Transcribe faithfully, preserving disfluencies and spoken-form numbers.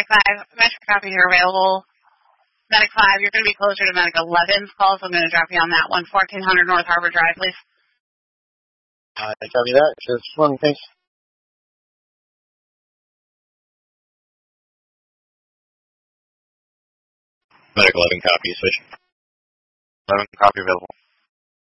Medic five, Metro copy here available. Medic five, you're going to be closer to Medic eleven's call, so I'm going to drop you on that one. fourteen hundred North Harbor Drive, please. Uh, copy that. Just one, thanks. Medic eleven copy, switch. eleven copy available.